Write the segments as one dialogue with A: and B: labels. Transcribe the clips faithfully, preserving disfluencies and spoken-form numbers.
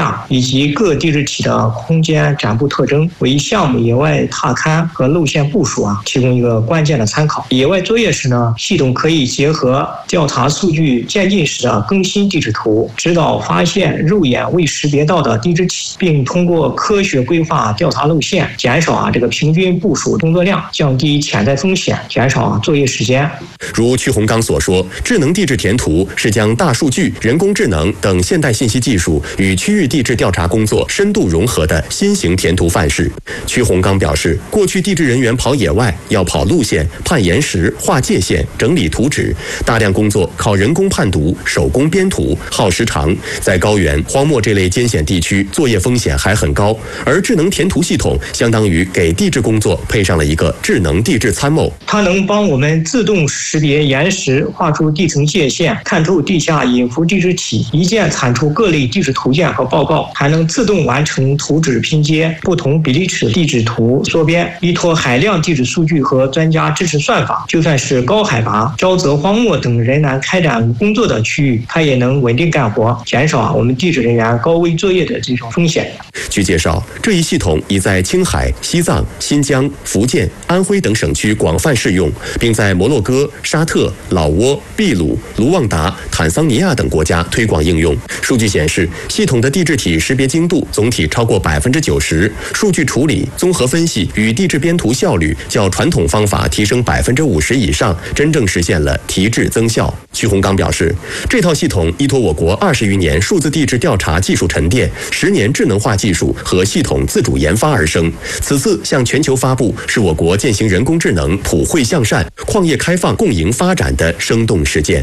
A: 架以及各地质体的空间展布特征，为项目野外踏勘和路线部署啊提供一个关键的参考。野外作业时呢，系统可以结合调查数据渐进时的更新地质图，指导发现肉眼未识别到的地质体，并通过科学规划调查路线，减少啊这个平均部署工作量，降低潜在风险，减少啊作业时间。
B: 如曲洪刚所说，智能地质填图是将大数据、人工智能等现代信息技术与区域地质调查工作深度融合的新型填图范式。曲洪刚表示，过去地质人员跑野外要跑路线、判岩石、划界线、整理图纸，大量工作靠人工判读、手工编图，耗时长，在高原、荒漠这类艰险地区，作业风险还很高。而智能填图系统相当于给地质工作配上了一个智能地质参谋，
A: 它能帮我们自动识别岩石，画出地层界限，看透地下隐伏地质体，一键产出各类地质图鉴和报告，还能自动完成图纸拼接、不同比例尺地质图缩编。依托海量地质数据和专家支持算法，就算是高海拔、沼泽、荒漠等仍然开展工作的区域，它也能稳定干活，减少我们地质人员高危作业的这种风险。
B: 据介绍，这一系统已在青海、西藏、新疆、福建、安徽等省区广泛适用，并在摩洛哥、沙特、老挝、秘鲁、卢旺达、坦桑尼亚等国家推广应用。数据显示，系统的地质体识别精度总体超过百分之九十，数据处理、综合分析与地质编图效率较传统方法提升百分之五十以上，真正实现了提质增效。曲洪刚表示，这套系统依托我国二十余年数字地质调查技术沉淀、十年智能化技术和系统自主研发而生。此次向全球发布，是我国践行人工智能普惠向善、矿业开放共赢发展的生动实践。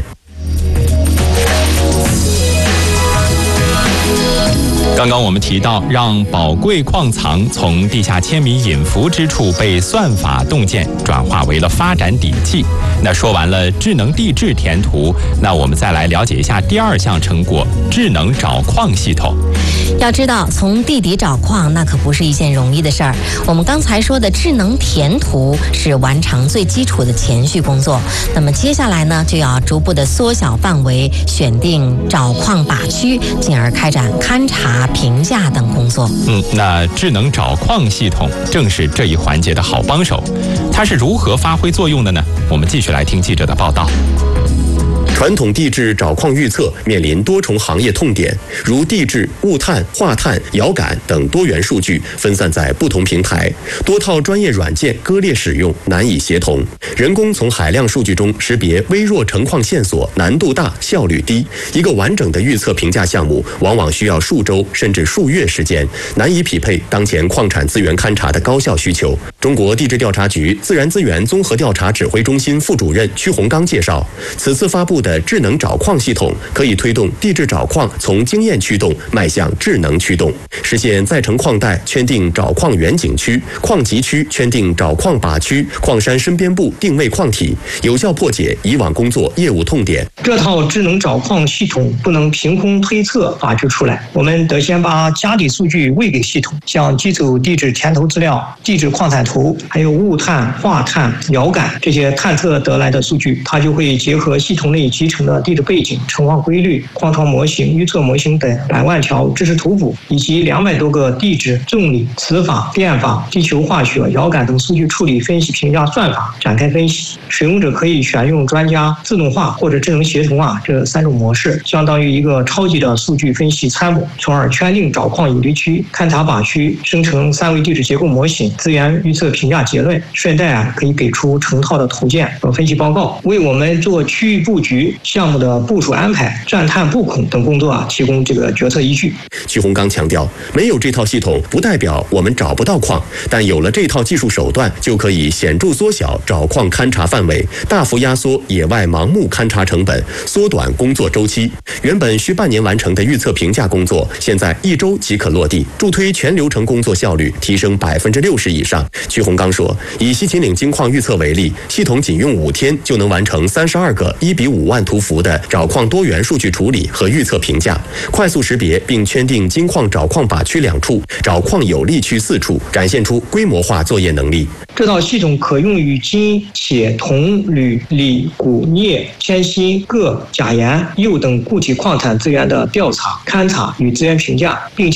C: 刚刚我们提到，让宝贵矿藏从地下千米隐伏之处被算法洞见，转化为了发展底气。那说完了智能地质填图，那我们再来了解一下第二项成果——智能找矿系统。
D: 要知道，从地底找矿那可不是一件容易的事儿。我们刚才说的智能填图是完成最基础的前序工作，那么接下来呢，就要逐步的缩小范围，选定找矿靶区，进而开展勘察、评价等工作。
C: 嗯，那智能找矿系统正是这一环节的好帮手。它是如何发挥作用的呢？我们继续来听记者的报道。
B: 传统地质找矿预测面临多重行业痛点，如地质、物探、化探、遥感等多元数据分散在不同平台，多套专业软件割裂使用，难以协同。人工从海量数据中识别微弱成矿线索难度大，效率低。一个完整的预测评价项目往往需要数周甚至数月时间，难以匹配当前矿产资源勘察的高效需求。中国地质调查局自然资源综合调查指挥中心副主任曲洪刚介绍，此次发布的智能找矿系统可以推动地质找矿从经验驱动迈向智能驱动，实现在成矿带圈定找矿远景区、矿集区圈定找矿靶区、矿山深边部定位矿体，有效破解以往工作业务痛点。
A: 这套智能找矿系统不能凭空推测发掘出来，我们得先把家底数据喂给系统，像基础地质填图资料、地质矿产图，还有物探、化探、遥感这些探测得来的数据，它就会结合系统内集成的地质背景、成矿规律、矿床模型、预测模型等百万条知识图谱，以及两百多个地质、重力、磁法、电法、地球化学、遥感等数据处理、分析、评价算法展开分析。使用者可以选用专家、自动化或者智能协同啊这三种模式，相当于一个超级的数据分析参谋，从而圈定找矿有利区、勘察靶区，生成三维地质结构模型、资源预测评价结论，顺带啊可以给出成套的图鉴和分析报告，为我们做区域布局、项目的部署安排、钻探布孔等工作啊提供这个决策依据。
B: 曲洪刚强调，没有这套系统不代表我们找不到矿，但有了这套技术手段，就可以显著缩小找矿勘察范围，大幅压缩野外盲目勘察成本，缩短工作周期。原本需半年完成的预测评价工作，现在一周即可落地，助推全流程工作效率提升百分之六十以上。曲洪刚说，以西秦岭金矿预测为例，系统仅用五天就能完成三十二个一比五万图幅的找矿多元数据处理和预测评价，快速识别并圈定金矿找矿靶区两处，找矿有利区四处，展现出规模化作业能力。
A: 这套系统可用于金、铁、铜、铝、锂、钴、镍、铅、锌、铬、钾、盐、铀等固体矿产资源的调查、勘察与资源评价，并且